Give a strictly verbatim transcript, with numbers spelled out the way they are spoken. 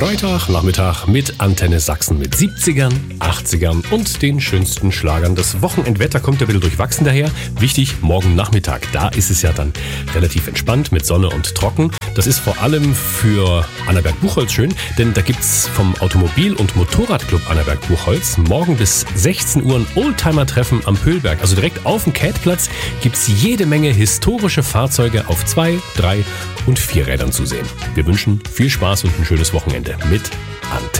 Freitagnachmittag mit Antenne Sachsen mit siebzigern, achtzigern und den schönsten Schlagern. Das Wochenendwetter kommt ein bisschen durchwachsen daher. Wichtig, morgen Nachmittag, da ist es ja dann relativ entspannt mit Sonne und trocken. Das ist vor allem für Annaberg-Buchholz schön, denn da gibt's vom Automobil- und Motorradclub Annaberg-Buchholz morgen bis sechzehn Uhr ein Oldtimer-Treffen am Pöhlberg. Also direkt auf dem Kettplatz gibt's jede Menge historische Fahrzeuge auf zwei, drei und vier Rädern zu sehen. Wir wünschen viel Spaß und ein schönes Wochenende mit Antenne.